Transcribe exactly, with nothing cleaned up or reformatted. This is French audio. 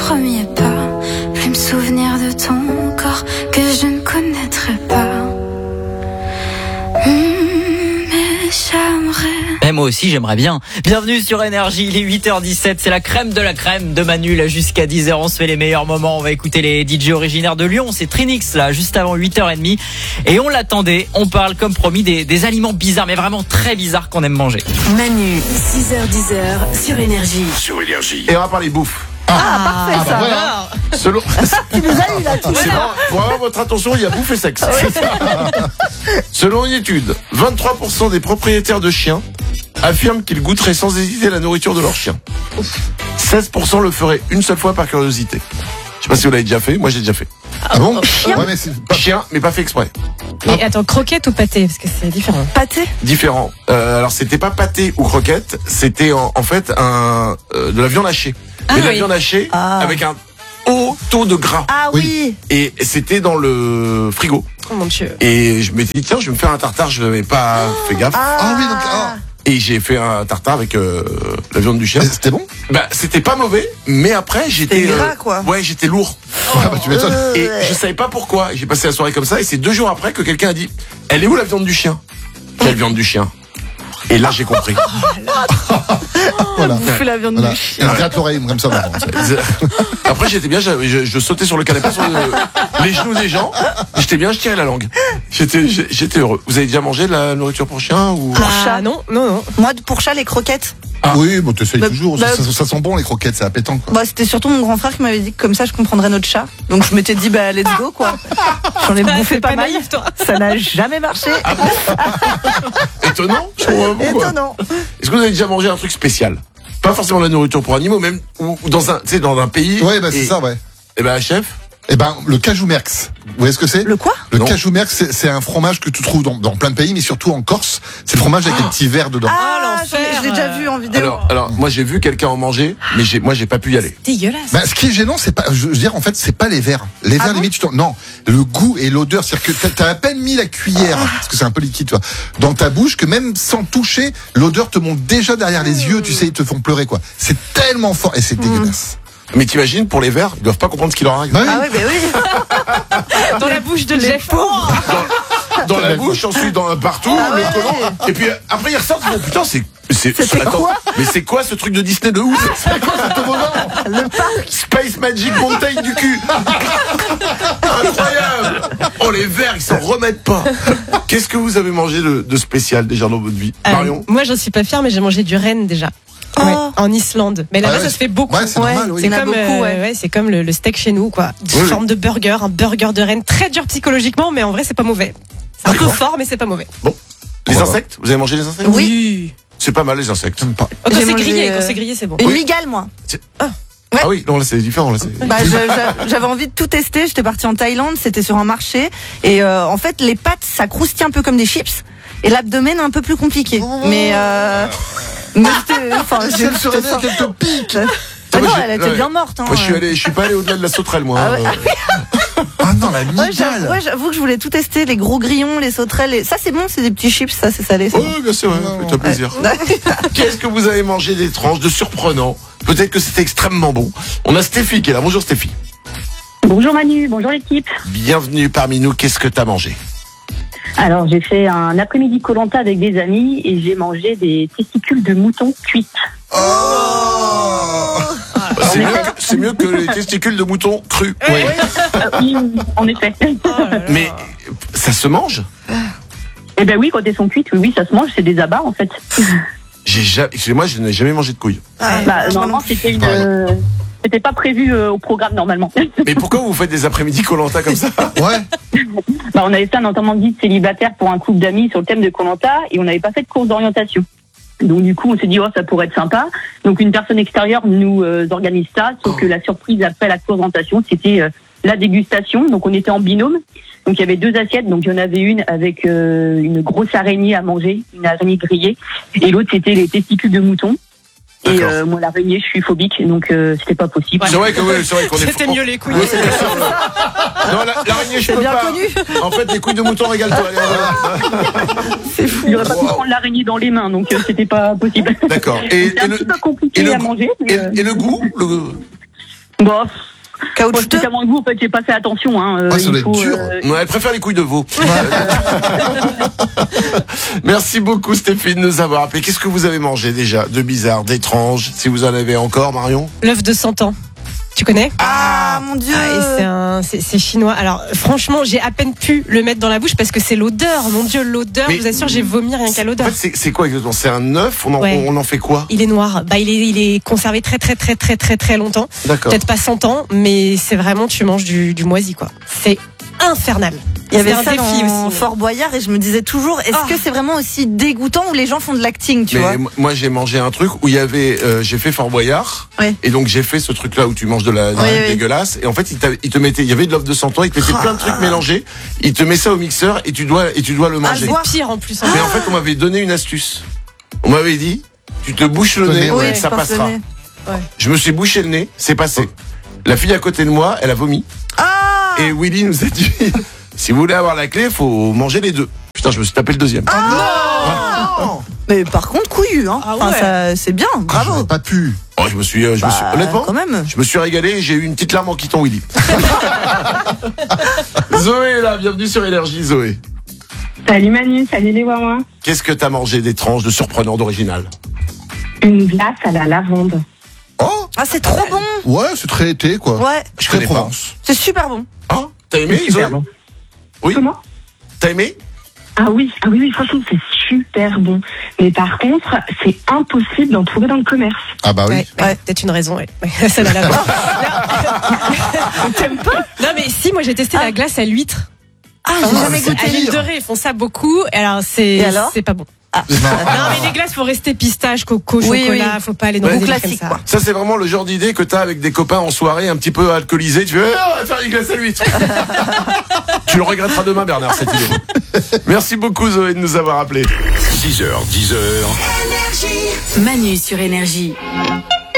premier pas, puis me souvenir de ton corps que je ne connaîtrai pas. Mmh, mais j'aimerais. Et moi aussi j'aimerais bien. Bienvenue sur Énergie, il est huit heures dix-sept, c'est la crème de la crème de Manu là jusqu'à dix heures, on se fait les meilleurs moments, on va écouter les D J originaires de Lyon, c'est Trinix là juste avant huit heures trente et on l'attendait, on parle comme promis des, des aliments bizarres mais vraiment très bizarres qu'on aime manger. Manu, six heures dix sur Énergie. Sur Énergie. Et on va parler bouffe. Ah, ah parfait, ah, ça. Bah voilà. Selon... Tu nous as eu là, tout ça. Pour avoir votre attention, il y a bouffe et sexe. C'est ça. Selon une étude, vingt-trois pour cent des propriétaires de chiens affirment qu'ils goûteraient sans hésiter la nourriture de leur chien. seize pour cent le feraient une seule fois par curiosité. Je sais pas si vous l'avez déjà fait, moi j'ai déjà fait. Ah bon? Chien, ouais, mais c'est pas... Chien, mais pas fait exprès. Mais attends, croquette ou pâté? Parce que c'est différent. Pâté? Différent. Euh, alors c'était pas pâté ou croquette, c'était en, en fait un euh, de la viande hachée. Ah, mais de la oui. viande hachée ah. avec un haut taux de gras. Ah oui. Et c'était dans le frigo. Oh mon Dieu. Et je m'étais dit tiens, je vais me faire un tartare, je n'avais pas fait gaffe. Ah, Ah oui, donc. Ah. Et j'ai fait un tartare avec euh, la viande du chien. Et c'était bon? Bah c'était pas mauvais, mais après j'étais C'était gras, euh, quoi. Ouais, j'étais lourd. Oh. Ah bah tu m'étonnes. Euh, Et je savais pas pourquoi. J'ai passé la soirée comme ça et c'est deux jours après que quelqu'un a dit elle est où la viande du chien? Quelle viande du chien? Et là j'ai compris. Voilà. Bouffer la viande Voilà. du Et chien. on gratte l'oreille comme ça. Maintenant. Après j'étais bien, je, je, je sautais sur le canapé sur le- les genoux des gens. J'étais bien, je tirais la langue. J'étais j'étais heureux. Vous avez déjà mangé de la nourriture pour chien ou Ah, chat. non, non, non. Moi, pour chat, les croquettes. Ah. Oui, bon, t'essayes Bah, toujours. bah, ça, ça, ça sent bon les croquettes, c'est appétant quoi. Bah, c'était surtout mon grand frère qui m'avait dit que comme ça, je comprendrais notre chat. Donc, je m'étais dit, bah, let's go, quoi. J'en ai bouffé c'est pas pas mal. naïf, toi. Ça n'a jamais marché. étonnant? Je comprends pas pourquoi. Étonnant. Est-ce que vous avez déjà mangé un truc spécial? Pas forcément la nourriture pour animaux, même ou, ou dans un, tu sais, dans un pays. Ouais, bah c'est et- ça, ouais. Et ben chef. Eh ben, le cajou merx. Vous voyez ce que c'est? Le quoi? Le Non. cajou merx, c'est, c'est un fromage que tu trouves dans, dans plein de pays, mais surtout en Corse. C'est le fromage avec les petits verres dedans. Ah, je l'ai- l'enfer. je l'ai déjà vu en vidéo. Alors, alors, moi j'ai vu quelqu'un en manger, mais j'ai, moi j'ai pas pu y aller. Dégueulasse. Bah, ce qui est gênant, c'est pas, je veux dire, en fait, c'est pas les verres. Les verres, bon limite, tu t'en, non, le goût et l'odeur, c'est-à-dire que t'as, t'as à peine mis la cuillère, parce que c'est un peu liquide, toi, dans ta bouche, que même sans toucher, l'odeur te monte déjà derrière les yeux, tu sais, ils te font pleurer, quoi. C'est tellement fort, et c'est dégueulasse. Mais t'imagines, pour les verres, ils doivent pas comprendre ce qu'il leur arrive. Bah oui. Ah oui, bah oui. Dans la bouche de Jeff. Dans la bouche, ensuite dans partout, Ah le ouais. collant. Et puis euh, après ils ressortent, ils font putain, c'est, c'est, C'était attends, quoi mais c'est quoi ce truc de Disney de ouf? C'est quoi ce toboggan? Le parc. Space Magic Mountain du cul. Incroyable. Oh les verres, ils s'en remettent pas. Qu'est-ce que vous avez mangé de, de spécial déjà dans votre vie, Euh, Marion? moi, j'en suis pas fière, mais j'ai mangé du renne déjà. Oh. Ouais, en Islande. Mais là-bas, Ah ouais, ça se fait beaucoup. Ouais, c'est Ouais, normal, oui. C'est Il y en a comme, beaucoup, euh, ouais. ouais, c'est comme le, le steak chez nous, quoi. Une Oui, forme de burger, un burger de renne très dur psychologiquement, mais en vrai, c'est pas mauvais. C'est un peu D'accord. fort, mais c'est pas mauvais. Bon, les Voilà. insectes, vous avez mangé les insectes? Oui. C'est pas mal les insectes. J'aime pas. Quand J'ai c'est mangé, grillé, euh, quand c'est grillé, c'est bon. Une Oui. migale, moi. Ah oui, non là c'est différent là. C'est... Bah, je- j'a- j'avais envie de tout tester. J'étais partie en Thaïlande, c'était sur un marché. Et euh, en fait, les pâtes, ça croustille un peu comme des chips. Et l'abdomen, un peu plus compliqué. Mais, euh, mais c'était- enfin, Si j'ai- elle se réveille, qu'elle te pique. Ah non, Moi, elle j'ai- était ouais. bien morte. Hein. Moi je suis allé, je suis pas allé au-delà de la sauterelle moi. Ah ouais, hein. Ah non, la Ouais, j'avoue, migale. ouais, j'avoue que je voulais tout tester, les gros grillons, les sauterelles. Les... Ça, c'est bon, c'est des petits chips, ça, c'est salé. c'est Oui, bien sûr, ouais, Non. fais-toi plaisir. bon. Qu'est-ce que vous avez mangé d'étrange, de surprenant? Peut-être que c'était extrêmement bon. On a Stéphie qui est là. Bonjour Stéphie. Bonjour Manu, bonjour l'équipe. Bienvenue parmi nous. Qu'est-ce que t'as mangé? Alors j'ai fait un après-midi Koh-Lanta avec des amis et j'ai mangé des testicules de mouton cuites. Oh. Bah, c'est, mieux que, c'est mieux que les testicules de mouton crus. Oui. Euh, oui, en effet. Mais ça se mange? Eh ben oui, quand elles sont cuites, oui, oui, ça se mange, c'est des abats en fait. J'ai jamais, excusez-moi, je n'ai jamais mangé de couilles. Ah, Bah, moi normalement non plus. c'était une, Pareil. euh, c'était pas prévu euh, au programme normalement. Mais pourquoi vous faites des après-midi Koh-Lanta comme ça? Ouais. Bah, on avait fait un enterrement de guide célibataire pour un couple d'amis sur le thème de Koh-Lanta et on n'avait pas fait de course d'orientation. Donc du coup, on s'est dit, oh, ça pourrait être sympa. Donc une personne extérieure nous euh, organise ça, sauf que la surprise après la course d'orientation, c'était euh, la dégustation. Donc on était en binôme. Donc il y avait deux assiettes. Donc il y en avait une avec euh, une grosse araignée à manger, une araignée grillée, et l'autre c'était les testicules de mouton. Et D'accord. euh, moi l'araignée, je suis phobique, donc euh, c'était pas possible. C'est vrai que oui, c'est vrai qu'on est. C'était mieux les couilles. Oui, c'est bien sûr. Non, la- l'araignée, je C'est peux bien pas. connu. En fait, les couilles de mouton, régale-toi. C'est fou. J'aurais pas pu Wow. prendre l'araignée dans les mains, donc euh, c'était pas possible. D'accord. Et, C'est et un le, petit peu compliqué et le à goût- manger. et, Mais, euh, et le goût le... Bon. Moi, Caoutchouteux. spécialement que vous, en fait, j'ai pas fait attention. Hein. Euh, Ah, ça il doit être faut, dur. euh, Ouais, elle préfère les couilles de veau. Merci beaucoup Stéphanie de nous avoir appelé. Qu'est-ce que vous avez mangé déjà de bizarre, d'étrange, si vous en avez encore, Marion? L'œuf de cent ans. Tu connais? Ah, mon Dieu. Ah, et c'est un, c'est, c'est chinois. Alors, franchement, j'ai à peine pu le mettre dans la bouche parce que c'est l'odeur. Mon Dieu, l'odeur. Mais- Je vous assure, j'ai vomi rien qu'à En l'odeur. fait, c'est, c'est quoi exactement? C'est un œuf? On en, Ouais. on en fait quoi? Il est noir. Bah, il est, il est conservé très, très, très, très, très, très longtemps. D'accord. Peut-être pas cent ans, mais c'est vraiment, tu manges du, du moisi, quoi. C'est infernal. Il y avait C'est un ça défi dans aussi. Fort Boyard et je me disais toujours, est-ce Ah. que c'est vraiment aussi dégoûtant ou les gens font de l'acting, tu Mais vois? m- moi j'ai mangé un truc où il y avait, euh, j'ai fait Fort Boyard, Ouais. et donc j'ai fait ce truc là où tu manges de la, de la Oui, oui. dégueulasse, et en fait il, t'a- il te mettait, il y avait de l'œuf de cent ans, il te mettait plein de trucs mélangés, il te met ça au mixeur et tu dois et tu dois le Ah, manger. je vois. Pire en plus. hein. Mais en fait on m'avait donné une astuce. On m'avait dit, tu te bouches le nez, Oui, et ça porte le passera. nez. Je me suis bouché le nez, c'est passé. La fille à côté de moi, elle a vomi. Ah! Et Willy nous a dit, si vous voulez avoir la clé, faut manger les deux. Putain, je me suis tapé le deuxième. Non! Mais par contre, couillu, hein. Ah Enfin, ouais. ça, c'est bien, bravo. J'aurais pas pu. Oh, je me suis, euh, je me suis, Bah, honnêtement, quand même. je me suis régalé et j'ai eu une petite larme en quittant Willy. Zoé est là, bienvenue sur Énergie, Zoé. Salut Manu, salut les Wawa. Qu'est-ce que t'as mangé d'étrange, de surprenant, d'original? Une glace à la lavande. Oh, Ah, c'est trop bon. ouais, c'est très été, quoi. Ouais, Je Très connais pas. Provence. c'est super bon. Hein? T'as aimé, Zoé? Super bon. Oui. Comment? T'as aimé? Ah oui, ah oui, oui, franchement, c'est super bon. Mais par contre, c'est impossible d'en trouver dans le commerce. Ah bah oui. Ouais, ouais, peut-être une raison, ouais. Ouais, ça n'a la voir. T'aimes pas? Non, mais si, moi j'ai testé Ah. la glace à l'huître. Ah, Ah, j'ai jamais mais c'est goûté. À l'huile de pire. raie, ils font ça beaucoup. Et alors, c'est, Et alors c'est pas bon. Ah. Non, mais les glaces, faut rester pistache, coco, Oui, chocolat, oui. faut pas aller dans Ouais. les Ou délires classique, comme ça. quoi. Ça, c'est vraiment le genre d'idée que t'as avec des copains en soirée un petit peu alcoolisés. Tu fais, eh, on va faire une glace à l'huître. Tu le regretteras demain, Bernard, cette idée. Merci beaucoup, Zoé, de nous avoir appelés. six heures, dix heures. Manu sur Énergie.